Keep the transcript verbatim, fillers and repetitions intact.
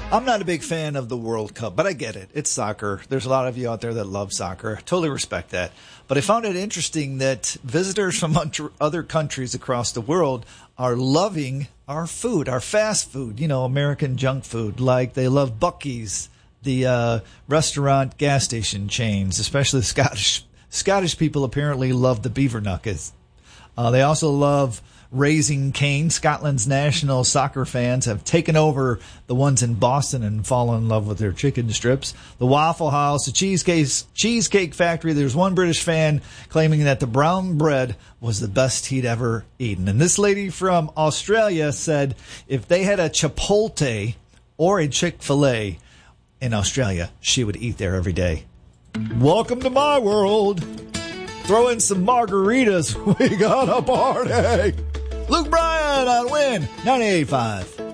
I'm not a big fan of the World Cup, but I get it. It's soccer. There's a lot of you out there that love soccer. I totally respect that. But I found it interesting that visitors from other countries across the world are loving our food, our fast food, you know, American junk food. Like they love Buc-ee's, the uh, restaurant gas station chains, especially the Scottish. Scottish people apparently love the beaver nuggets. Uh, they also love Raising Cane. Scotland's national soccer fans have taken over the ones in Boston and fallen in love with their chicken strips. The Waffle House, the Cheesecake, Cheesecake Factory. There's one British fan claiming that the brown bread was the best he'd ever eaten. And this lady from Australia said if they had a Chipotle or a Chick-fil-A in Australia, she would eat there every day. Welcome to my world. Throw in some margaritas. We got a party. Luke Bryan on Win ninety-eight point five.